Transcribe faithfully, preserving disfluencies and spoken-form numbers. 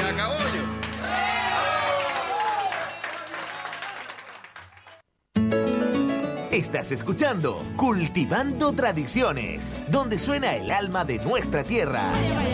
para Cabollo. Estás escuchando Cultivando Tradiciones, donde suena el alma de nuestra tierra.